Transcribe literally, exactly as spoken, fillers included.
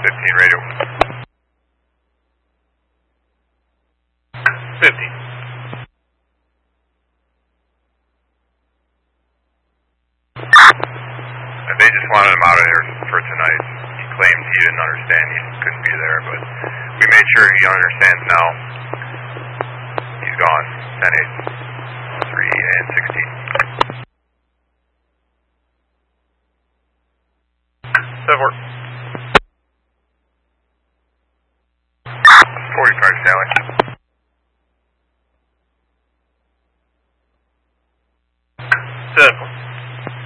fifteen radio. fifteen. And they just wanted him out of there for tonight. He claimed he didn't understand, he couldn't be there, but we made sure he understands now. He's gone. ten eight.